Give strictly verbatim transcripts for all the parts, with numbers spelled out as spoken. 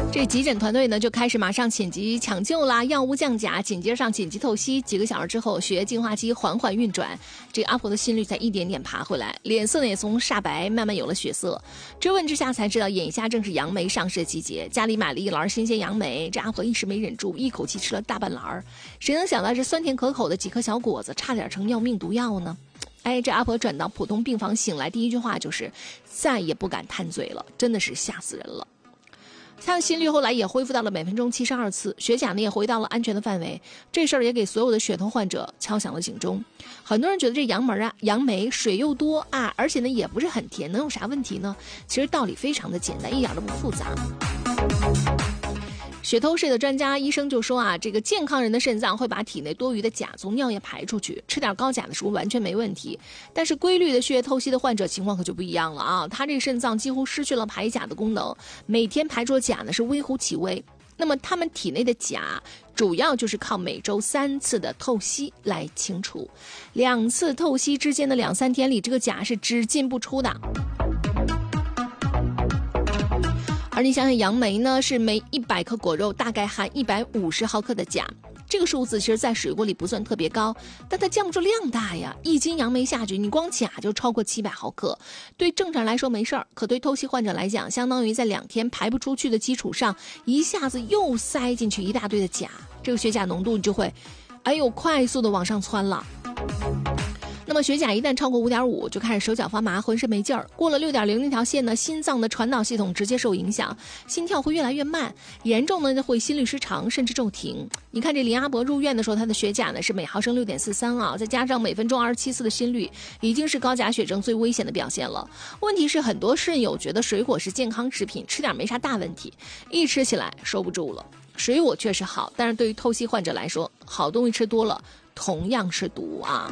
这急诊团队呢就开始马上紧急抢救啦，药物降钾，紧接着上紧急透析。几个小时之后，血液净化机缓缓运转，这个阿婆的心率才一点点爬回来，脸色呢也从煞白慢慢有了血色。追问之下才知道，眼下正是杨梅上市的季节，家里买了一篮新鲜杨梅，这阿婆一时没忍住，一口气吃了大半篮。谁能想到这酸甜可口的几颗小果子，差点成要命毒药呢？哎，这阿婆转到普通病房醒来，第一句话就是再也不敢贪嘴了，真的是吓死人了。他的心率后来也恢复到了每分钟七十二次，血钾呢也回到了安全的范围。这事儿也给所有的血糖患者敲响了警钟。很多人觉得这杨梅啊，杨梅水又多啊，而且呢也不是很甜，能有啥问题呢？其实道理非常的简单，一点都不复杂。血透视的专家医生就说啊，这个健康人的肾脏会把体内多余的钾从尿液排出去，吃点高钾的食物完全没问题。但是规律的血液透析的患者情况可就不一样了啊，他这个肾脏几乎失去了排钾的功能，每天排出的钾呢是微乎其微。那么他们体内的钾主要就是靠每周三次的透析来清除，两次透析之间的两三天里，这个钾是只进不出的。而你想想，杨梅呢是每一百克果肉大概含一百五十毫克的钾，这个数字其实在水果里不算特别高，但它降不住量大呀。一斤杨梅下去，你光钾就超过七百毫克，对正常人来说没事儿，可对透析患者来讲，相当于在两天排不出去的基础上，一下子又塞进去一大堆的钾，这个血钾浓度你就会，哎呦，快速的往上窜了。那么血钾一旦超过 五点五， 就开始手脚发麻，浑身没劲儿。过了 六点零 那条线呢，心脏的传导系统直接受影响，心跳会越来越慢，严重呢会心律失常，甚至骤停。你看这林阿伯入院的时候，他的血钾呢是每毫升 六点四三 啊，再加上每分钟二十七次的心率，已经是高钾血症最危险的表现了。问题是很多肾友觉得水果是健康食品，吃点没啥大问题，一吃起来收不住了。水果确实好，但是对于透析患者来说，好东西吃多了同样是毒啊。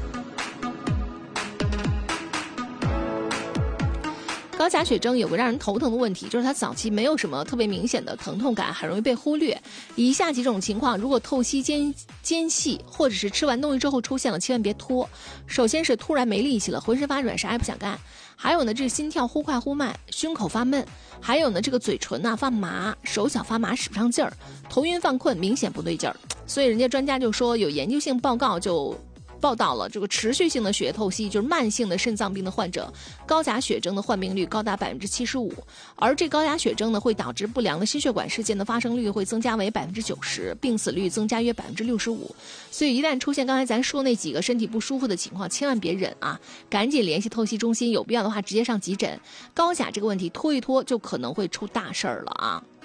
高钾血症有个让人头疼的问题，就是它早期没有什么特别明显的疼痛感，很容易被忽略。以下几种情况，如果透析间间隙或者是吃完东西之后出现了，千万别拖。首先是突然没力气了，浑身发软，啥也不想干。还有呢，这个心跳忽快忽慢，胸口发闷。还有呢，这个嘴唇啊发麻，手脚发麻，使不上劲儿，头晕犯困，明显不对劲儿。所以人家专家就说，有研究性报告就报道了，这个持续性的血液透析，就是慢性的肾脏病的患者，高钾血症的患病率高达 百分之七十五， 而这高钾血症呢，会导致不良的心血管事件的发生率会增加为 百分之九十， 病死率增加约 百分之六十五。 所以一旦出现刚才咱说那几个身体不舒服的情况，千万别忍啊，赶紧联系透析中心，有必要的话直接上急诊。高钾这个问题拖一拖就可能会出大事儿了啊。